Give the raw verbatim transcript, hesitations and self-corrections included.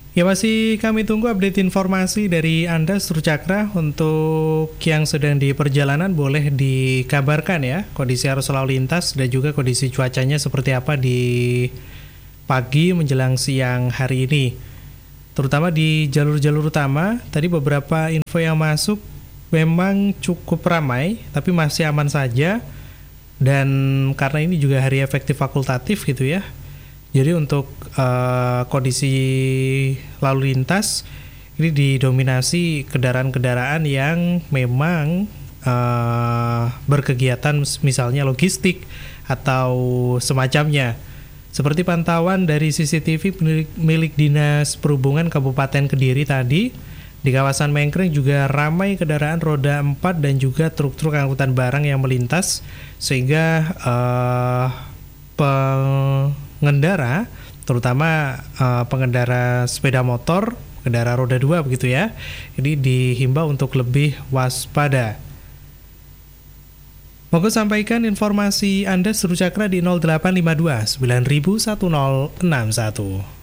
Ya, masih kami tunggu update informasi dari Anda Seru Cakra. Untuk yang sedang di perjalanan boleh dikabarkan ya kondisi arus lalu lintas dan juga kondisi cuacanya seperti apa di pagi menjelang siang hari ini. Terutama di jalur-jalur utama, tadi beberapa info yang masuk memang cukup ramai, tapi masih aman saja. Dan karena ini juga hari efektif fakultatif gitu ya, jadi untuk uh, kondisi lalu lintas ini didominasi kendaraan-kendaraan yang memang uh, berkegiatan misalnya logistik atau semacamnya. Seperti pantauan dari C C T V milik, milik Dinas Perhubungan Kabupaten Kediri tadi, di kawasan Mengkring juga ramai kendaraan roda empat dan juga truk-truk angkutan barang yang melintas, sehingga uh, pengendara, terutama uh, pengendara sepeda motor, kendaraan roda dua begitu ya, ini dihimbau untuk lebih waspada. Moga sampaikan informasi Anda Seru Cakra di nol delapan lima dua sembilan satu nol enam satu.